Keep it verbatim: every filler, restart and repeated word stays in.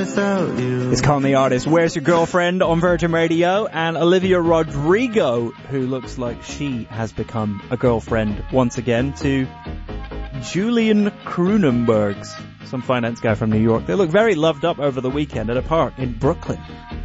without you. It's Call Me Artist, Where's Your Girlfriend on Virgin Radio, and Olivia Rodrigo, who looks like she has become a girlfriend once again to Julian Cronenbergs, some finance guy from New York. They look very loved up over the weekend at a park in Brooklyn.